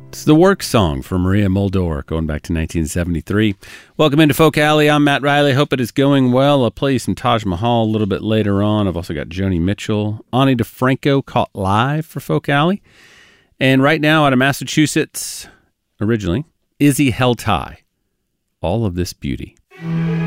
It's the work song for Maria Muldaur, going back to 1973. Welcome into Folk Alley. I'm Matt Riley. Hope it is going well. I'll play you some Taj Mahal a little bit later on. I've also got Joni Mitchell, Ani DeFranco, caught live for Folk Alley. And right now, out of Massachusetts, originally, Izzy Heltai. All of This Beauty.